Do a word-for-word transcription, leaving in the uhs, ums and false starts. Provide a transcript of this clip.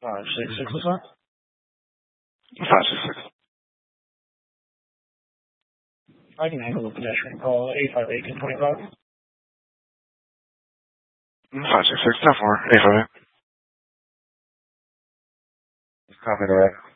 Five six six. What's that? Five six six. I can handle a pedestrian call eight five eight twenty five. Five six six. Ten four. Eight five eight. Copy the right.